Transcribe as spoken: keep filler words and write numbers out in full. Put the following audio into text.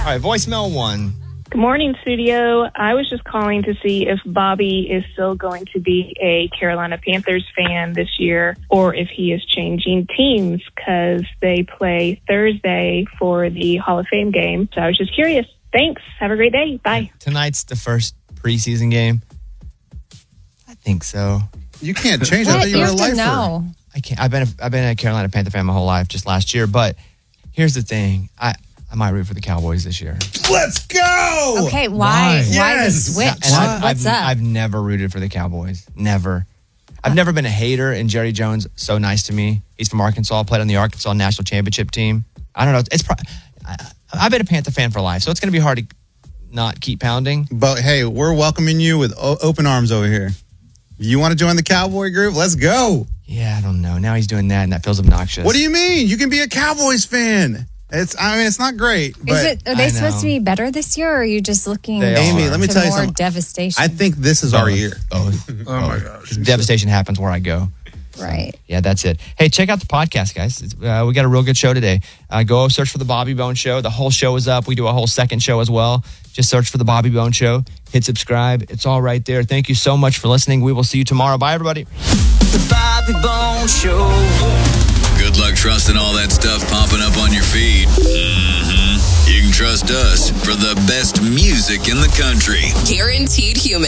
All right, voicemail one. Good morning, studio. I was just calling to see if Bobby is still going to be a Carolina Panthers fan this year or if he is changing teams because they play Thursday for the Hall of Fame game. So I was just curious. Thanks. Have a great day. Bye. Tonight's the first preseason game. I think so. You can't change that. I thought you were a lifer. No. I can't. I've been a, I've been a Carolina Panther fan my whole life, just last year. But here's the thing. I, I might root for the Cowboys this year. Let's go! Okay, why? Why, why the switch? And I've, What's I've, up? I've never rooted for the Cowboys. Never. I've never been a hater, and Jerry Jones, so nice to me. He's from Arkansas, played on the Arkansas national championship team. I don't know. It's pro- I, I've been a Panther fan for life, so it's going to be hard to not keep pounding. But hey, we're welcoming you with o- open arms over here. You want to join the Cowboy group? Let's go. Yeah, I don't know. Now he's doing that, and that feels obnoxious. What do you mean? You can be a Cowboys fan. It's. I mean, it's not great. But Is it? Are they supposed to be better this year, or are you just looking? They Amy, are. let me to tell you more something. devastation. I think this is our year. Oh, Oh my gosh. devastation happens where I go. right. Yeah, that's it. Hey, check out the podcast, guys. It's, uh, we got a real good show today. Uh, go search for The Bobby Bone Show. The whole show is up. We do a whole second show as well. Just search for The Bobby Bone Show. Hit subscribe. It's all right there. Thank you so much for listening. We will see you tomorrow. Bye, everybody. The Bobby Bone Show. Good luck trusting all that stuff popping up on your feed. Mm-hmm. You can trust us for the best music in the country. Guaranteed human.